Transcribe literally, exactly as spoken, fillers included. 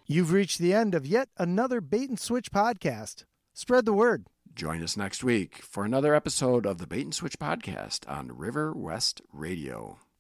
You've reached the end of yet another Bait and Switch podcast. Spread the word. Join us next week for another episode of the Bait and Switch podcast on River West Radio.